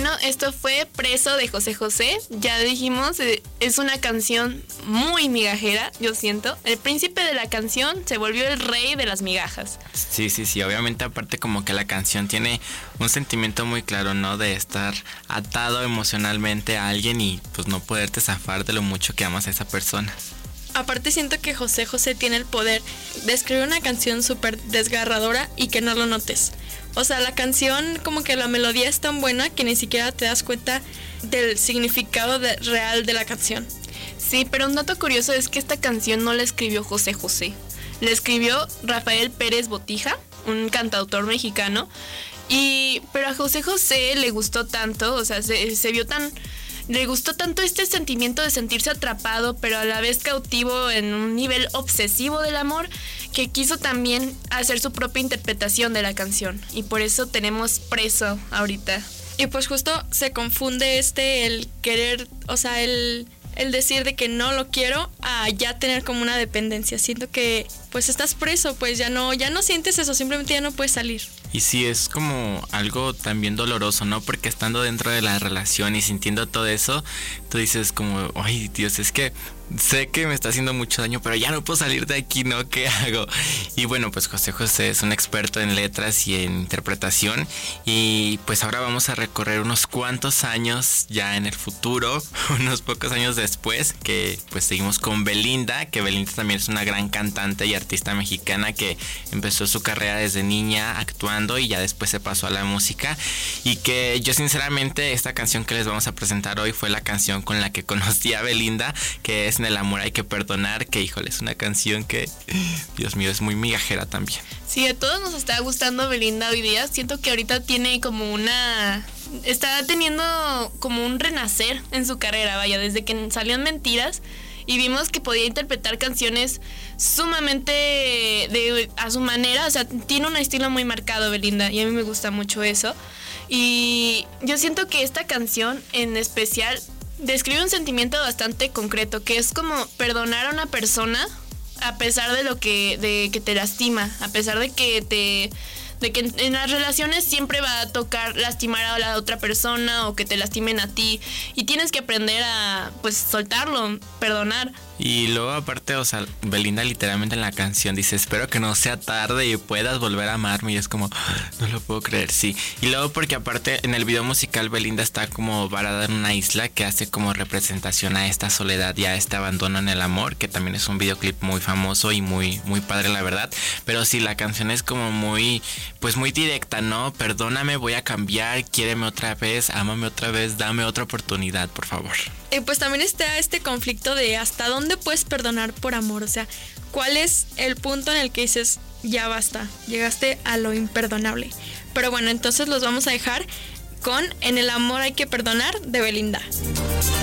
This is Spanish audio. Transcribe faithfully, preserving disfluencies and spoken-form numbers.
bueno, esto fue Preso de José José. Ya dijimos, eh, es una canción muy migajera, yo siento. El príncipe de la canción se volvió el rey de las migajas. Sí, sí, sí, obviamente aparte como que la canción tiene un sentimiento muy claro, ¿no? De estar atado emocionalmente a alguien y pues no poderte zafar de lo mucho que amas a esa persona. Aparte siento que José José tiene el poder de escribir una canción súper desgarradora y que no lo notes. O sea, la canción, como que la melodía es tan buena que ni siquiera te das cuenta del significado de, real de la canción. Sí, pero un dato curioso es que esta canción no la escribió José José. La escribió Rafael Pérez Botija, un cantautor mexicano. Y, pero a José José le gustó tanto, o sea, se, se vio tan... Le gustó tanto este sentimiento de sentirse atrapado, pero a la vez cautivo en un nivel obsesivo del amor, que quiso también hacer su propia interpretación de la canción. Y por eso tenemos Preso ahorita. Y pues justo se confunde este, el querer, o sea, el, el decir de que no lo quiero, a ya tener como una dependencia. Siento que pues estás preso, pues ya no, ya no sientes eso, simplemente ya no puedes salir. Y sí, es como algo también doloroso, ¿no? Porque estando dentro de la relación y sintiendo todo eso, tú dices como, ay Dios, es que sé que me está haciendo mucho daño, pero ya no puedo salir de aquí, ¿no? ¿Qué hago? Y bueno, pues José José es un experto en letras y en interpretación. Y pues ahora vamos a recorrer unos cuantos años ya en el futuro, unos pocos años después, que pues seguimos con Belinda, que Belinda también es una gran cantante y artista mexicana que empezó su carrera desde niña actuando y ya después se pasó a la música. Y que yo sinceramente esta canción que les vamos a presentar hoy fue la canción con la que conocí a Belinda, que es En el amor hay que perdonar, que híjole, es una canción que, Dios mío, es muy migajera también. Sí, a todos nos está gustando Belinda hoy día. Siento que ahorita tiene como una... Está teniendo como un renacer en su carrera, vaya, desde que salían Mentiras y vimos que podía interpretar canciones sumamente de, a su manera. O sea, tiene un estilo muy marcado Belinda y a mí me gusta mucho eso. Y yo siento que esta canción en especial describe un sentimiento bastante concreto, que es como perdonar a una persona a pesar de lo que, de que te lastima, a pesar de que te, de que en las relaciones siempre va a tocar lastimar a la otra persona o que te lastimen a ti, y tienes que aprender a pues soltarlo, perdonar. Y luego aparte, o sea, Belinda literalmente en la canción dice, espero que no sea tarde y puedas volver a amarme, y es como, no lo puedo creer, sí. Y luego porque aparte en el video musical Belinda está como varada en una isla que hace como representación a esta soledad y a este abandono en el amor, que también es un videoclip muy famoso y muy, muy padre la verdad. Pero sí, la canción es como muy, pues muy directa, ¿no? Perdóname, voy a cambiar, quiéreme otra vez, ámame otra vez, dame otra oportunidad, por favor. Y pues también está este conflicto de hasta dónde puedes perdonar por amor, o sea, ¿cuál es el punto en el que dices, ya basta, llegaste a lo imperdonable? Pero bueno, entonces los vamos a dejar con En el amor hay que perdonar de Belinda.